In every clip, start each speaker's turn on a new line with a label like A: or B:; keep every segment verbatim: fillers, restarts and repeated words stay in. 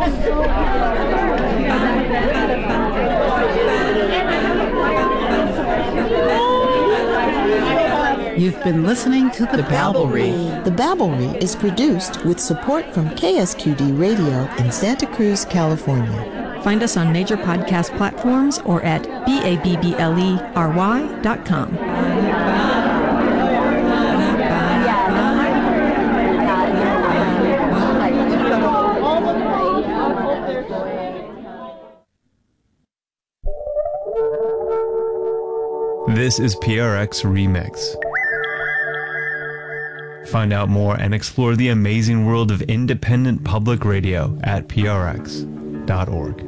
A: You've been listening to The Babblery.
B: The Babblery is produced with support from K S Q D Radio in Santa Cruz, California.
C: Find us on major podcast platforms or at B A B B L E R Y dot com.
D: This is P R X Remix. Find out more and explore the amazing world of independent public radio at P R X dot org.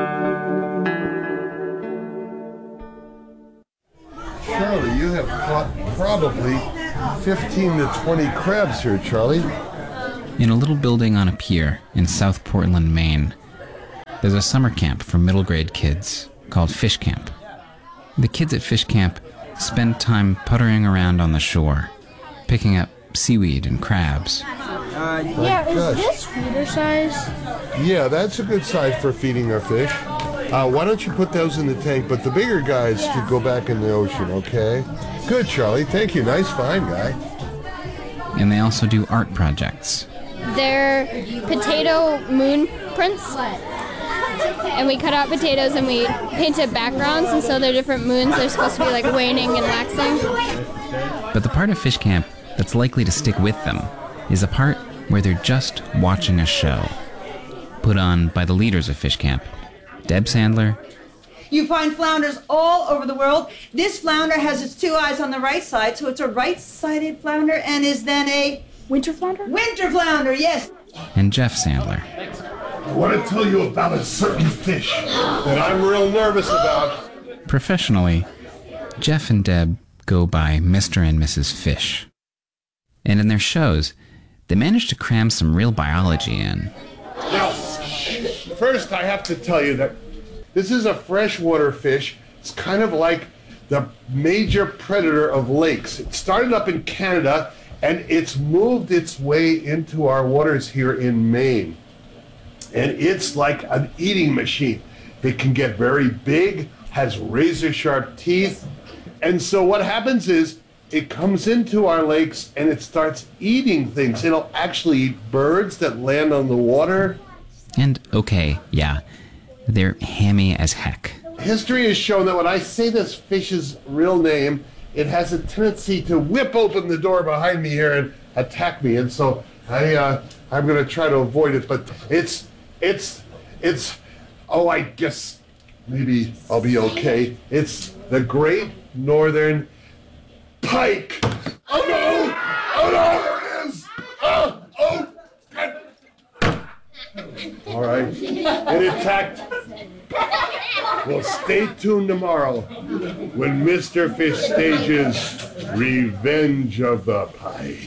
E: Charlie, you have caught probably fifteen to twenty crabs here, Charlie.
F: In a little building on a pier in South Portland, Maine, there's a summer camp for middle grade kids called Fish Camp. The kids at Fish Camp spend time puttering around on the shore, picking up seaweed and crabs.
G: Uh, yeah, is
E: gosh.
G: this feeder size?
E: Yeah, that's a good size for feeding our fish. Uh, why don't you put those in the tank, but the bigger guys
G: Yeah.
E: should go back in the ocean, okay? Good, Charlie. Thank you. Nice find, guy.
F: And they also do art projects.
G: They're potato moon prints. And we cut out potatoes and we painted backgrounds, and so they're different moons. They're supposed to be like waning and waxing.
F: But the part of Fish Camp that's likely to stick with them is a part where they're just watching a show put on by the leaders of Fish Camp, Deb Sandler.
H: You find flounders all over the world. This flounder has its two eyes on the right side, so it's a right-sided flounder and is then a...
G: Winter flounder?
H: Winter flounder, yes.
F: And Jeff Sandler.
E: I want to tell you about a certain fish that I'm real nervous about.
F: Professionally, Jeff and Deb go by Mister and Missus Fish. And in their shows, they manage to cram some real biology in.
E: Now, first I have to tell you that this is a freshwater fish. It's kind of like the major predator of lakes. It started up in Canada, and it's moved its way into our waters here in Maine. And it's like an eating machine. It can get very big, has razor sharp teeth. And so what happens is it comes into our lakes and it starts eating things. It'll actually eat birds that land on the water.
F: And okay, yeah, they're hammy as heck.
E: History has shown that when I say this fish's real name, it has a tendency to whip open the door behind me here and attack me. And so I, uh, I'm going to try to avoid it. But it's, it's, it's, oh, I guess maybe I'll be okay. It's the Great Northern Pike. Oh no! Oh no! There it is! Oh! Oh! God. All right. It attacked. Well, stay tuned tomorrow when Mister Fish stages Revenge of the Pike.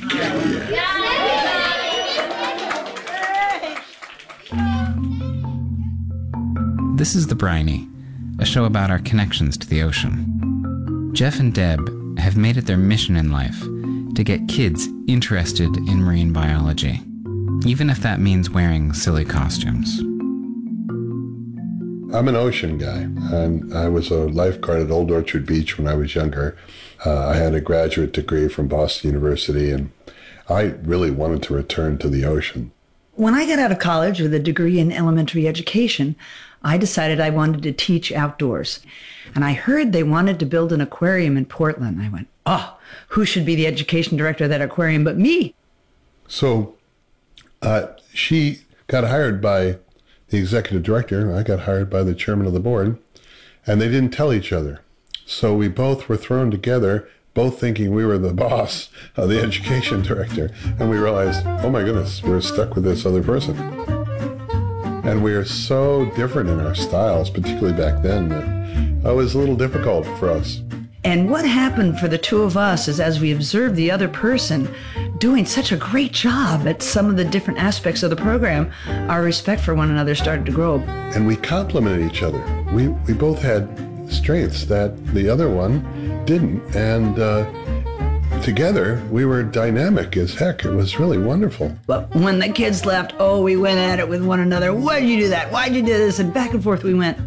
F: This is The Briny, a show about our connections to the ocean. Jeff and Deb have made it their mission in life to get kids interested in marine biology, even if that means wearing silly costumes.
E: I'm an ocean guy, and I was a lifeguard at Old Orchard Beach when I was younger. Uh, I had a graduate degree from Boston University, and I really wanted to return to the ocean.
H: When I got out of college with a degree in elementary education, I decided I wanted to teach outdoors. And I heard they wanted to build an aquarium in Portland. I went, oh, who should be the education director of that aquarium but me?
E: So uh, she got hired by the executive director. I got hired by the chairman of the board, and they didn't tell each other. So we both were thrown together, both thinking we were the boss of the education director. And we realized, oh my goodness, we're stuck with this other person. And we are so different in our styles, particularly back then, that it was a little difficult for us.
H: And what happened for the two of us is as we observed the other person doing such a great job at some of the different aspects of the program, our respect for one another started to grow.
E: And we complemented each other. We we both had strengths that the other one didn't. And uh, together, we were dynamic as heck. It was really wonderful.
H: But when the kids left, oh, we went at it with one another. Why'd you do that? Why'd you do this? And back and forth we went.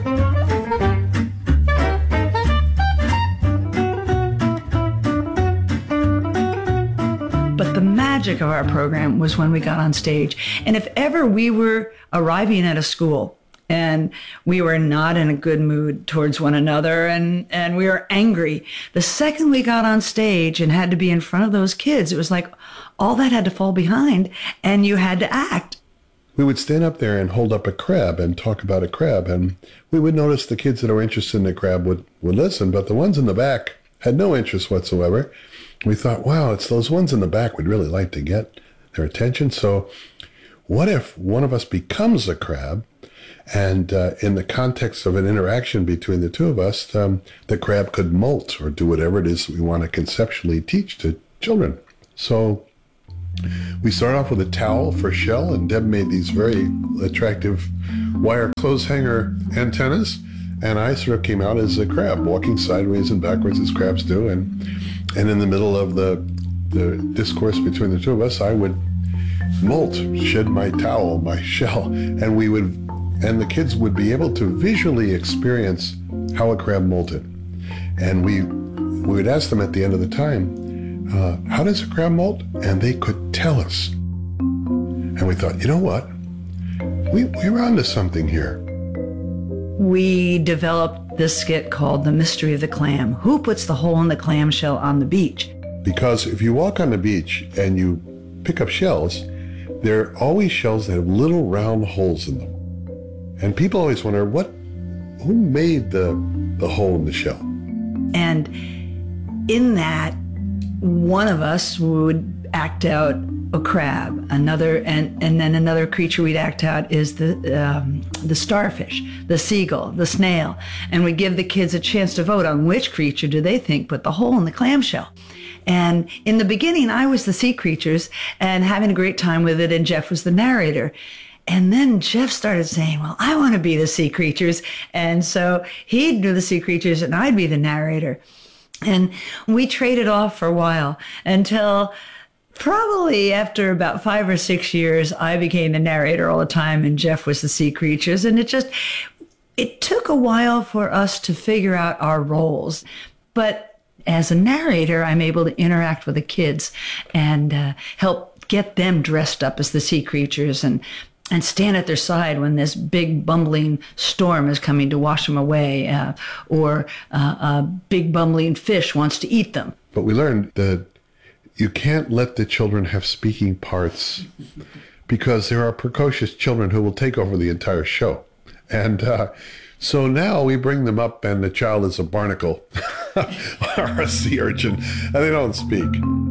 H: But the magic of our program was when we got on stage. And if ever we were arriving at a school and we were not in a good mood towards one another and, and we were angry, the second we got on stage and had to be in front of those kids, it was like all that had to fall behind and you had to act.
E: We would stand up there and hold up a crab and talk about a crab, and we would notice the kids that were interested in the crab would, would listen, but the ones in the back had no interest whatsoever. We thought, wow, it's those ones in the back we'd really like to get their attention. So what if one of us becomes a crab, and uh, in the context of an interaction between the two of us, um, the crab could molt or do whatever it is we want to conceptually teach to children. So we started off with a towel for shell, and Deb made these very attractive wire clothes hanger antennas, and I sort of came out as a crab, walking sideways and backwards as crabs do, and and in the middle of the the discourse between the two of us, I would molt, shed my towel, my shell, and we would, and the kids would be able to visually experience how a crab molted. And we we would ask them at the end of the time, uh, how does a crab molt? And they could tell us. And we thought, you know what? We, we were onto something here.
H: We developed this skit called The Mystery of the Clam. Who puts the hole in the clamshell on the beach?
E: Because if you walk on the beach and you pick up shells, there are always shells that have little round holes in them. And people always wonder, what, who made the, the hole in the shell?
H: And in that, one of us would act out a crab, another, and, and then another creature we'd act out is the um, the starfish, the seagull, the snail, and we give the kids a chance to vote on which creature do they think put the hole in the clamshell. And in the beginning, I was the sea creatures and having a great time with it, and Jeff was the narrator. And then Jeff started saying, well, I want to be the sea creatures. And so he'd do the sea creatures and I'd be the narrator. And we traded off for a while until probably after about five or six years, I became the narrator all the time and Jeff was the sea creatures. And it just, it took a while for us to figure out our roles. But as a narrator, I'm able to interact with the kids and uh, help get them dressed up as the sea creatures and and stand at their side when this big bumbling storm is coming to wash them away, uh, or uh, a big bumbling fish wants to eat them.
E: But we learned that you can't let the children have speaking parts because there are precocious children who will take over the entire show. And uh, so now we bring them up and the child is a barnacle or a sea urchin and they don't speak.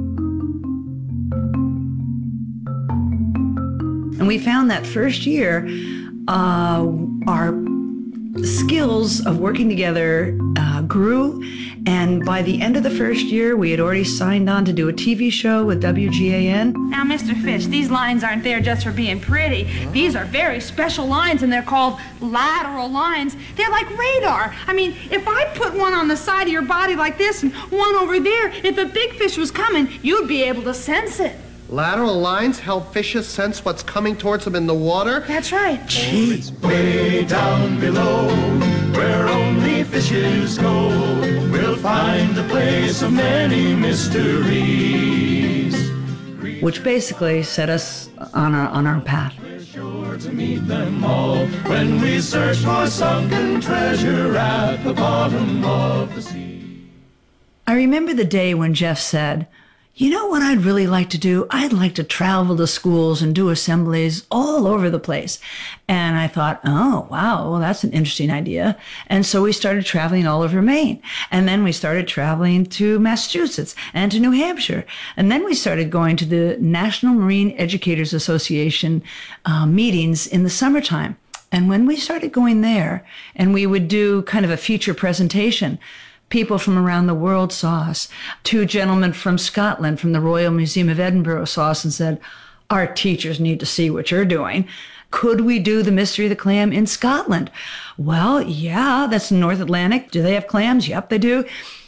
H: And we found that first year, uh, our skills of working together uh, grew. And by the end of the first year, we had already signed on to do a T V show with W G A N.
I: Now, Mister Fish, these lines aren't there just for being pretty. These are very special lines, and they're called lateral lines. They're like radar. I mean, if I put one on the side of your body like this and one over there, if a big fish was coming, you'd be able to sense it.
J: Lateral lines help fishes sense what's coming towards them in the water?
I: That's right.
K: Oh, it's way down below, where only fishes go. We'll find the place of many mysteries.
H: Which basically set us on our, on our path.
K: We're sure to meet them all when we search for sunken treasure at the bottom of the sea.
H: I remember the day when Jeff said, you know what I'd really like to do? I'd like to travel to schools and do assemblies all over the place. And I thought, oh, wow, well, that's an interesting idea. And so we started traveling all over Maine. And then we started traveling to Massachusetts and to New Hampshire. And then we started going to the National Marine Educators Association uh, meetings in the summertime. And when we started going there, and we would do kind of a feature presentation, people from around the world saw us. Two gentlemen from Scotland, from the Royal Museum of Edinburgh, saw us and said, our teachers need to see what you're doing. Could we do the Mystery of the Clam in Scotland? Well, yeah, that's North Atlantic. Do they have clams? Yep, they do.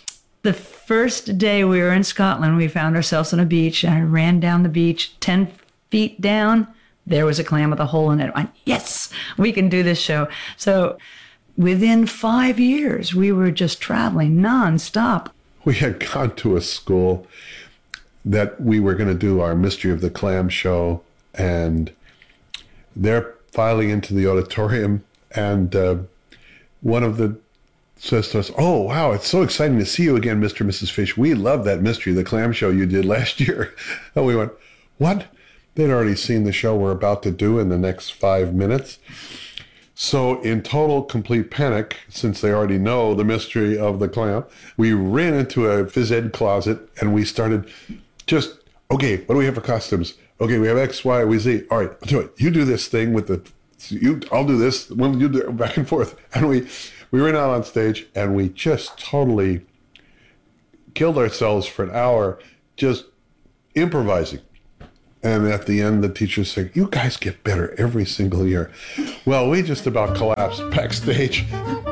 H: The first day we were in Scotland, we found ourselves on a beach, and I ran down the beach ten feet down. There was a clam with a hole in it. I went, yes, we can do this show. So within five years, we were just traveling nonstop.
E: We had gone to a school that we were going to do our Mystery of the Clam show, and they're filing into the auditorium, and uh, one of the says to us, oh, wow, it's so exciting to see you again, Mister and Missus Fish. We love that Mystery of the Clam show you did last year. And we went, what? They'd already seen the show we're about to do in the next five minutes. So in total complete panic, since they already know the Mystery of the Clam, we ran into a phys ed closet and we started just, okay, what do we have for costumes? Okay, we have X, Y, we Z. All right, I'll do it. You do this thing with the, you, I'll do this, when you do it, back and forth. And we, we ran out on stage and we just totally killed ourselves for an hour just improvising. And at the end, the teacher said, you guys get better every single year. Well, we just about collapsed backstage.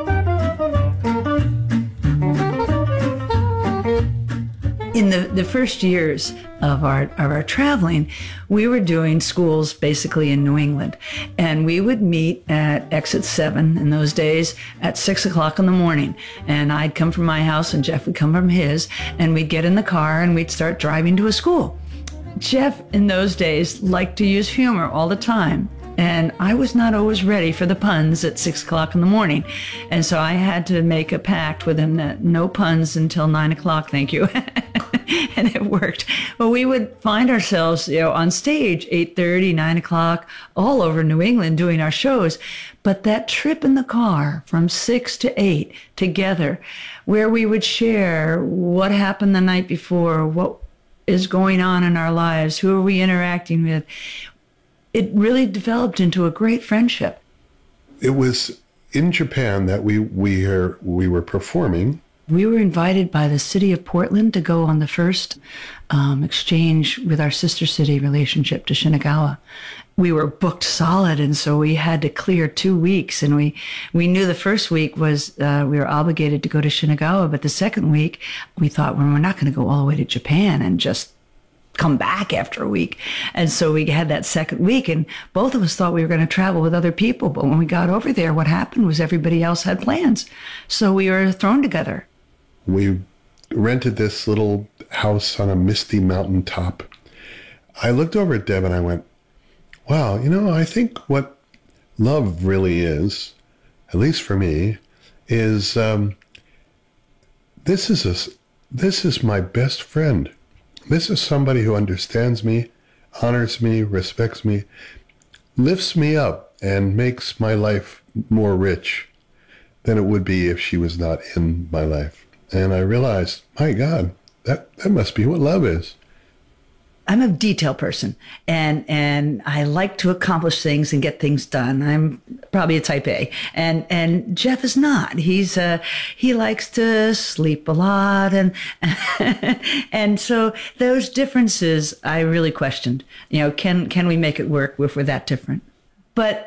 H: In the, the first years of our of our traveling, we were doing schools basically in New England. And we would meet at Exit seven in those days at six o'clock in the morning. And I'd come from my house and Jeff would come from his. And we'd get in the car and we'd start driving to a school. Jeff, in those days, liked to use humor all the time. And I was not always ready for the puns at six o'clock in the morning. And so I had to make a pact with him that no puns until nine o'clock, thank you. And it worked. Well, we would find ourselves, you know, on stage eight thirty, nine o'clock, all over New England doing our shows. But that trip in the car from six to eight together, where we would share what happened the night before, what is going on in our lives, who are we interacting with, it really developed into a great friendship.
E: It was in Japan that we we are, we were performing.
H: We were invited by the city of Portland to go on the first um, exchange with our sister city relationship to Shinagawa. We were booked solid, and so we had to clear two weeks. And we, we knew the first week was uh, we were obligated to go to Shinagawa, but the second week we thought, well, we're not going to go all the way to Japan and just come back after a week. And so we had that second week, and both of us thought we were going to travel with other people. But when we got over there, what happened was everybody else had plans. So we were thrown together.
E: We rented this little house on a misty mountain top. I looked over at Deb and I went, wow, you know, I think what love really is, at least for me, is um, this is a, this is my best friend. This is somebody who understands me, honors me, respects me, lifts me up, and makes my life more rich than it would be if she was not in my life. And I realized, my God, that, that must be what love is.
H: I'm a detail person, and and I like to accomplish things and get things done. I'm probably a type A, and and Jeff is not. He's uh he likes to sleep a lot, and and so those differences I really questioned. You know, can can we make it work if we're that different? But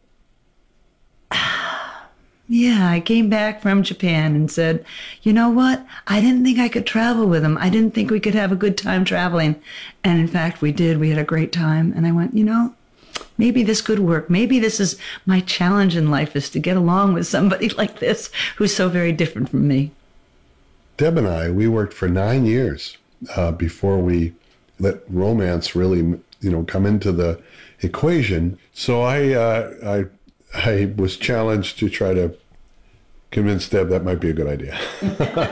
H: yeah, I came back from Japan and said, you know what? I didn't think I could travel with him. I didn't think we could have a good time traveling. And in fact, we did. We had a great time. And I went, you know, maybe this could work. Maybe this is my challenge in life, is to get along with somebody like this who's so very different from me.
E: Deb and I, we worked for nine years uh, before we let romance really, you know, come into the equation. So I, uh, I, I was challenged to try to convince Deb that might be a good idea.